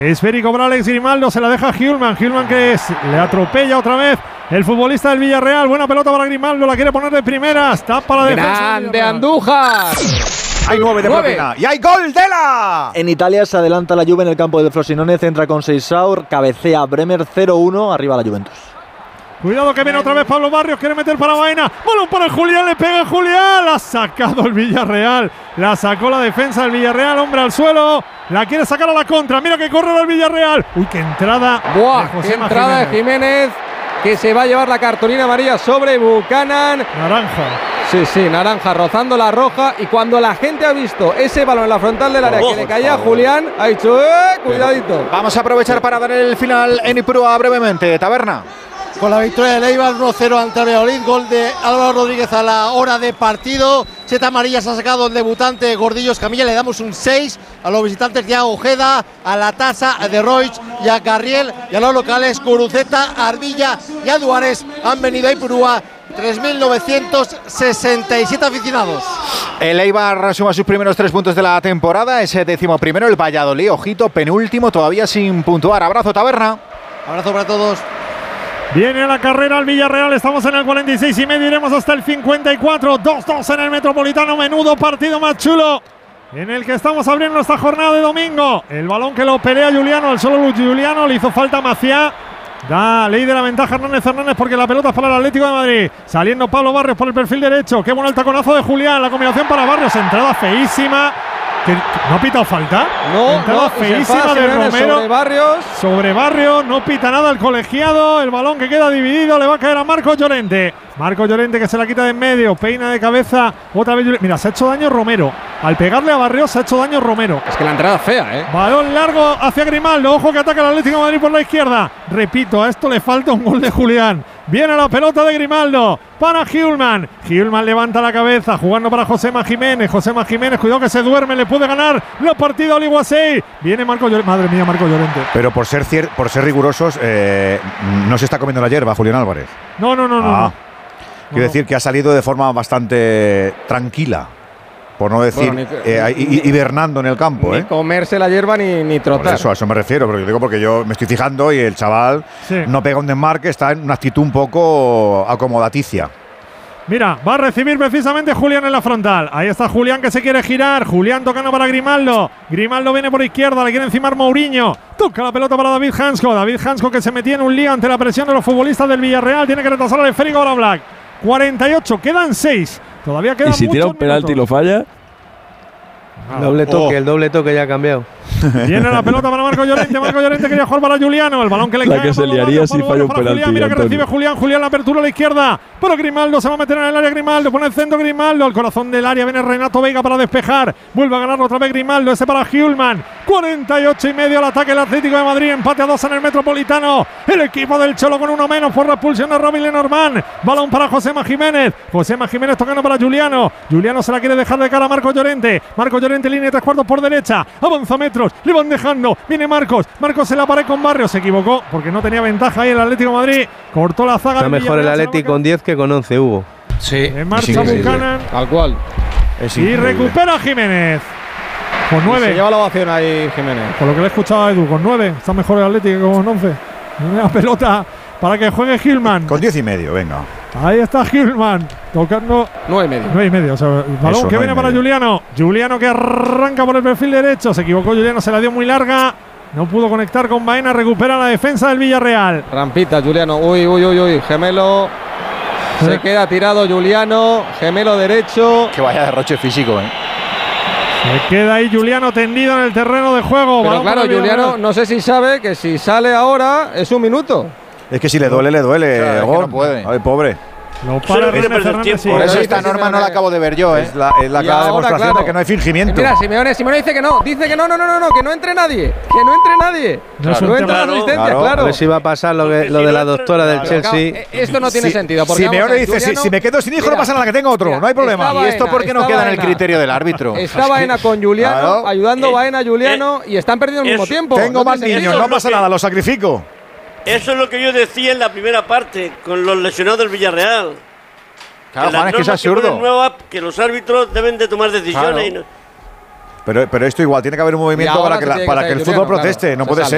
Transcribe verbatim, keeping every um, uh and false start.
Esférico para Alex Grimaldo, se la deja a Hjulmand. Hjulmand que es, le atropella otra vez el futbolista del Villarreal. Buena pelota para Grimaldo, la quiere poner de primeras. Tapa la defensa. ¡Grande Andújar! Hay nueve de propina y hay gol de la. En Italia se adelanta la Juve en el campo de Frosinone, centra con Seixaur, cabecea Bremer cero uno, arriba la Juventus. Cuidado que viene otra vez Pablo Barrios, quiere meter para Baena. Balón para Julián, le pega Julián. La ha sacado el Villarreal. La sacó la defensa del Villarreal, hombre al suelo. La quiere sacar a la contra. Mira que corre el Villarreal. Uy, qué entrada. Buah, de qué entrada de Jiménez, que se va a llevar la cartulina amarilla sobre Buchanan. Naranja. Sí, sí, naranja, rozando la roja. Y cuando la gente ha visto ese balón en la frontal del área, oh, que le caía a Julián, ha dicho, ¡eh! Cuidadito. Vamos a aprovechar para dar el final en Ipurúa brevemente. Taberna. Con la victoria del Eibar uno cero ante el Valladolid, gol de Álvaro Rodríguez a la hora de partido. Siete amarillas ha sacado el debutante Gordillo Escamilla, le damos un seis a los visitantes de Ojeda, a la Tasa, a De Roig y a Carriel, y a los locales Guruceta, Ardilla y a Duares han venido a Ipurúa. tres mil novecientos sesenta y siete aficionados. El Eibar suma sus primeros tres puntos de la temporada, ese décimo primero, el Valladolid, ojito, penúltimo, todavía sin puntuar. Abrazo, Taberna. Abrazo para todos. Viene a la carrera el Villarreal, estamos en el cuarenta y seis y medio, iremos hasta el cincuenta y cuatro, dos dos en el Metropolitano, menudo partido más chulo en el que estamos abriendo esta jornada de domingo. El balón que lo pelea Juliano, el solo Juliano, le hizo falta Maciá. Da ley de la ventaja Hernández Hernández porque la pelota es para el Atlético de Madrid. Saliendo Pablo Barrios por el perfil derecho. Qué bueno el taconazo de Julián, la combinación para Barrios, entrada feísima. ¿Que ¿No ha pitado falta? No, entrada no, feísima de Romero. Sobre Barrios. Sobre Barrios, no pita nada el colegiado. El balón que queda dividido le va a caer a Marcos Llorente. Marcos Llorente que se la quita de en medio, peina de cabeza. Otra vez. Mira, se ha hecho daño Romero. Al pegarle a Barrios se ha hecho daño Romero. Es que la entrada es fea, ¿eh? Balón largo hacia Grimaldo. Ojo que ataca el Atlético de Madrid por la izquierda. Repito, a esto le falta un gol de Julián. Viene la pelota de Grimaldo para Hjulmand. Hjulmand levanta la cabeza jugando para Josema Jiménez. Josema Jiménez, cuidado que se duerme, le puede ganar la partida a Oliguasei. Viene Marco Llorente. Madre mía, Marco Llorente. Pero por ser, cier por ser rigurosos, eh, no se está comiendo la hierba, Julián Álvarez. No, no, no, ah. no. no. Quiero no. decir que ha salido de forma bastante tranquila. Por no decir, bueno, ni, eh, ni, hibernando en el campo. Ni ¿eh? comerse la hierba ni, ni trotar. Por eso, a eso me refiero, pero yo digo porque yo me estoy fijando y el chaval sí. no pega un desmarque, está en una actitud un poco acomodaticia. Mira, va a recibir precisamente Julián en la frontal. Ahí está Julián que se quiere girar. Julián tocando para Grimaldo. Grimaldo viene por izquierda, le quiere encimar Mourinho. Toca la pelota para David Hansko. David Hansko que se metía en un lío ante la presión de los futbolistas del Villarreal. Tiene que retrasar al esférico ahora Black. cuarenta y ocho, quedan seis. Todavía quedan ¿Y si tira un penalti y lo falla? Ah, doble toque, oh. el doble toque ya ha cambiado. Viene la pelota para Marco Llorente. Marco Llorente quería jugar para Juliano. El balón que le la cae. La que se liaría si falla un penalti. Julián. Mira que recibe Julián. Julián la apertura a la izquierda. Pero Grimaldo se va a meter en el área. Grimaldo pone el centro. Grimaldo al corazón del área. Viene Renato Veiga para despejar. Vuelve a ganar otra vez Grimaldo. Ese para Hjulmand. cuarenta y ocho y medio al ataque el Atlético de Madrid. Empate a dos en el Metropolitano. El equipo del Cholo con uno menos por la expulsión de Robin Lenormand. Balón para Josema Jiménez. Josema Jiménez tocando para Juliano. Juliano se la quiere dejar de cara a Marco Llorente. Marco Llorente línea tres cuartos por derecha. Avanza metros. Le van dejando. Viene Marcos. Marcos se la pared con Barrios. Se equivocó porque no tenía ventaja ahí el Atlético de Madrid. Cortó la zaga. Está mejor el Atlético con diez que con once, Hugo. Sí. En marcha sí, Buchanan. Sí, sí. Tal cual. Es y recupera Jiménez. Con nueve. Se lleva la ovación ahí Jiménez. Por lo que le he escuchado a Edu. Con nueve. Está mejor el Atlético que con once. Una pelota para que juegue Hjulmand. Con diez y medio, venga. Ahí está Hjulmand. Tocando. Nueve y medio. Nueve y medio. O sea, el balón Eso, que viene para Juliano. Juliano que arranca por el perfil derecho. Se equivocó Juliano. Se la dio muy larga. No pudo conectar con Baena. Recupera la defensa del Villarreal. Rampita, Juliano. Uy, uy, uy, uy. Gemelo. ¿Eh? Se queda tirado Juliano. Gemelo derecho. Que vaya derroche físico, ¿eh? Se queda ahí Juliano tendido en el terreno de juego. Pero claro, Juliano, no sé si sabe que si sale ahora es un minuto. Es que si le duele, le duele. Claro, es que no puede. Ay, pobre. No para Fernández, sí. Por eso esta norma no la acabo de ver yo, ¿eh? Es la, es la clara demostración claro. de que no hay fingimiento. Mira, Simeone, Simeone dice que no, dice que no, no, no, no, no, que no entre nadie, que no entre nadie. No, claro, no entra la asistencia, claro. claro. A ver si va a pasar lo, que, lo de la doctora del Chelsea. Claro, esto no tiene sí, sentido. Porque Simeone dice, si, si me quedo sin hijo mira, no pasa nada, que tengo otro, mira, no hay problema. Baena, ¿Y esto por qué no queda en el criterio del árbitro? Está Baena con Juliano, claro. ayudando a Baena a Juliano y están perdiendo al mismo tiempo. Tengo más niños, no pasa nada, lo sacrifico. Eso es lo que yo decía en la primera parte, con los lesionados del Villarreal. Claro, Juan, es que es absurdo. Que, nueva, que los árbitros deben de tomar decisiones. Claro. Y no. pero, pero esto igual, tiene que haber un movimiento para que, la, para que el fútbol proteste, claro, no puede ser.